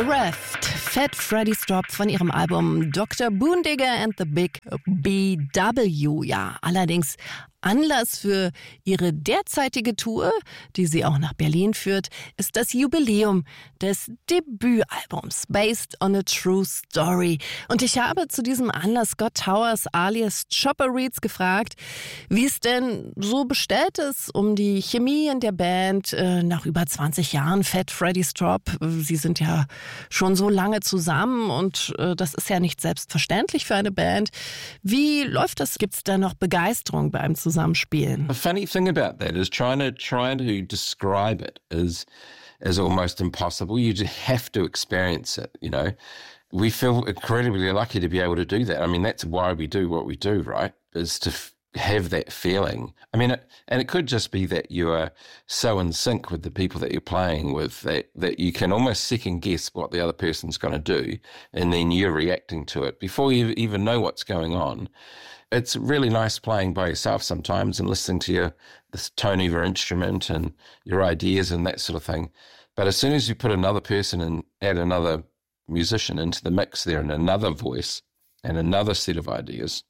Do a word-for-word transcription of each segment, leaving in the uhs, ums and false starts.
Bereft, Fat Freddie Strop von ihrem Album Doktor Boondigger and the Big B W. Ja, allerdings Anlass für ihre derzeitige Tour, die sie auch nach Berlin führt, ist das Jubiläum des Debütalbums Based on a True Story. Und ich habe zu diesem Anlass Scott Towers alias Chopper Reads gefragt, wie es denn so bestellt ist um die Chemie in der Band äh, nach über zwanzig Jahren Fat Freddie Strop. Sie sind ja schon so lange zusammen und äh, das ist ja nicht selbstverständlich für eine Band. Wie läuft das? Gibt es da noch Begeisterung beim Zusammenspielen? The funny thing about that is trying to trying to describe it is is almost impossible. You just have to experience it, you know. We feel incredibly lucky to be able to do that. I mean, that's why we do what we do, right? Is to f- have that feeling. I mean, it, and it could just be that you are so in sync with the people that you're playing with that, that you can almost second guess what the other person's going to do, and then you're reacting to it before you even know what's going on. It's really nice playing by yourself sometimes and listening to your this tone of your instrument and your ideas and that sort of thing. But as soon as you put another person and add another musician into the mix there and another voice and another set of ideas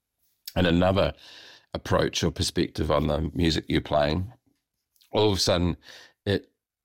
and another approach or perspective on the music you're playing, all of a sudden it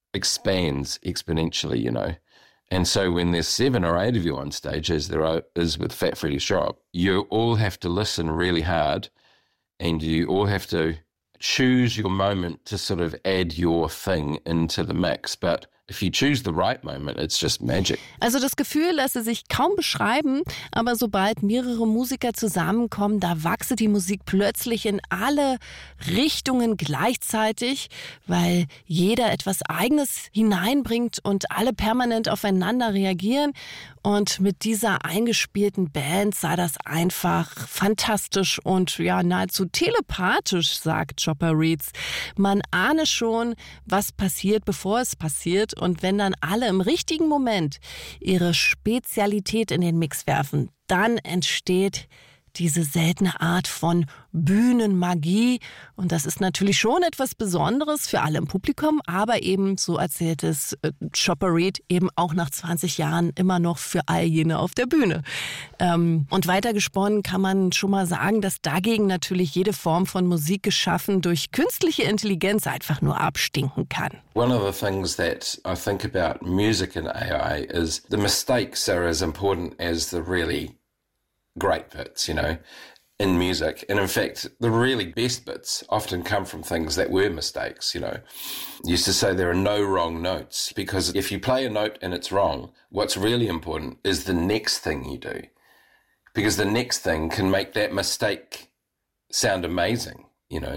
expands exponentially, you know. And so when there's seven or eight of you on stage, as there are, is with Fat Freddie Strop, you all have to listen really hard and you all have to choose your moment to sort of add your thing into the mix. But if you choose the right moment, it's just magic. Also das Gefühl lasse sich kaum beschreiben, aber sobald mehrere Musiker zusammenkommen, da wachse die Musik plötzlich in alle Richtungen gleichzeitig, weil jeder etwas Eigenes hineinbringt und alle permanent aufeinander reagieren. Und mit dieser eingespielten Band sei das einfach fantastisch und ja nahezu telepathisch, sagt Chopper Reads. Man ahne schon, was passiert, bevor es passiert. Und wenn dann alle im richtigen Moment ihre Spezialität in den Mix werfen, dann entsteht diese seltene Art von Bühnenmagie. Und das ist natürlich schon etwas Besonderes für alle im Publikum, aber eben, so erzählt es äh, Chopper Read, eben auch nach zwanzig Jahren immer noch für all jene auf der Bühne. Ähm, und weitergesponnen kann man schon mal sagen, dass dagegen natürlich jede Form von Musik geschaffen durch künstliche Intelligenz einfach nur abstinken kann. One of the things that I think about music and A I is the mistakes are as important as the really great bits, you know, in music. And in fact, the really best bits often come from things that were mistakes, you know. I used to say there are no wrong notes, because if you play a note and it's wrong, what's really important is the next thing you do. Because the next thing can make that mistake sound amazing, you know.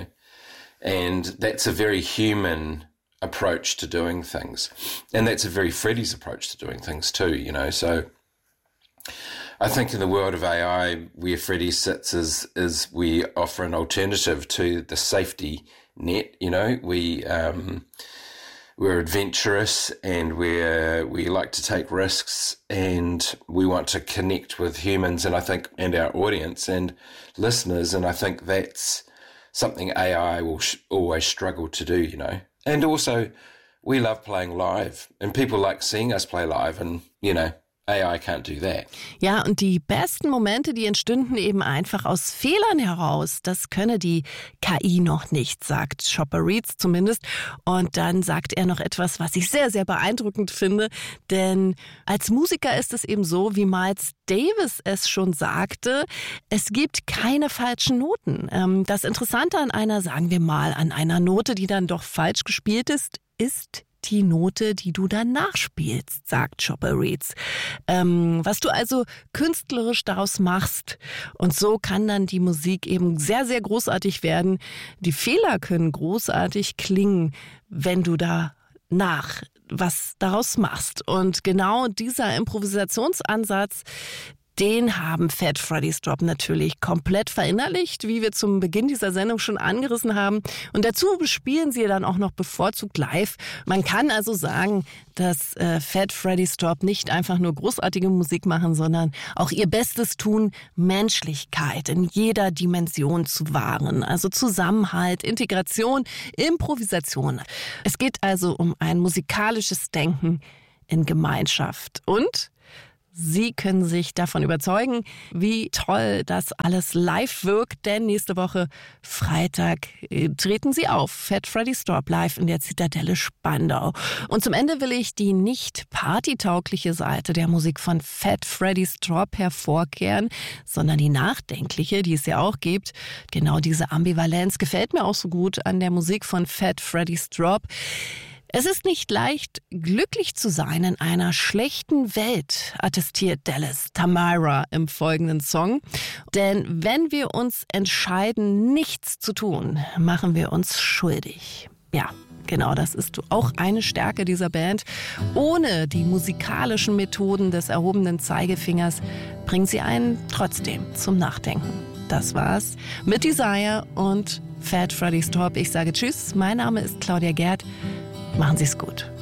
And that's a very human approach to doing things. And that's a very Freddie's approach to doing things too, you know. So I think in the world of A I, where Freddie sits is is we offer an alternative to the safety net. You know, we um, we're adventurous and we're we like to take risks and we want to connect with humans and I think and our audience and listeners, and I think that's something A I will sh- always struggle to do. You know, and also we love playing live and people like seeing us play live, and you know. A I can't do that. Ja, und die besten Momente, die entstünden eben einfach aus Fehlern heraus. Das könne die K I noch nicht, sagt Chopper Reads zumindest. Und dann sagt er noch etwas, was ich sehr, sehr beeindruckend finde. Denn als Musiker ist es eben so, wie Miles Davis es schon sagte, es gibt keine falschen Noten. Das Interessante an einer, sagen wir mal, an einer Note, die dann doch falsch gespielt ist, ist die Note, die du dann nachspielst, sagt Chopper Reads. Ähm, was du also künstlerisch daraus machst. Und so kann dann die Musik eben sehr, sehr großartig werden. Die Fehler können großartig klingen, wenn du da nach was daraus machst. Und genau dieser Improvisationsansatz, den haben Fat Freddie Strop natürlich komplett verinnerlicht, wie wir zum Beginn dieser Sendung schon angerissen haben. Und dazu bespielen sie dann auch noch bevorzugt live. Man kann also sagen, dass äh, Fat Freddie Strop nicht einfach nur großartige Musik machen, sondern auch ihr Bestes tun, Menschlichkeit in jeder Dimension zu wahren. Also Zusammenhalt, Integration, Improvisation. Es geht also um ein musikalisches Denken in Gemeinschaft. Und Sie können sich davon überzeugen, wie toll das alles live wirkt, denn nächste Woche Freitag treten Sie auf. Fat Freddy Strop live in der Zitadelle Spandau. Und zum Ende will ich die nicht partytaugliche Seite der Musik von Fat Freddy Strop hervorkehren, sondern die nachdenkliche, die es ja auch gibt. Genau diese Ambivalenz gefällt mir auch so gut an der Musik von Fat Freddy Strop. Es ist nicht leicht, glücklich zu sein in einer schlechten Welt, attestiert Dallas Tamara im folgenden Song. Denn wenn wir uns entscheiden, nichts zu tun, machen wir uns schuldig. Ja, genau, das ist auch eine Stärke dieser Band. Ohne die musikalischen Methoden des erhobenen Zeigefingers bringen sie einen trotzdem zum Nachdenken. Das war's mit Desire und Fat Freddy Strop. Ich sage Tschüss, mein Name ist Claudia Gerd. Machen Sie es gut.